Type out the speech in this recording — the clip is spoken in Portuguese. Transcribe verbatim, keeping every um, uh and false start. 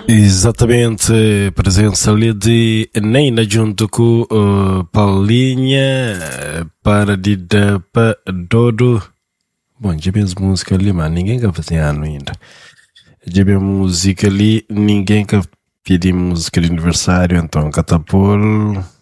Exatamente, presença ali de Neina junto com uh, Paulinha eh, para de da pa, Dodo. Bom, já bem as músicas ali, mas ninguém quer fazer ano ainda. Já bem a música ali, ninguém quer pedir música de aniversário, então Catapolo.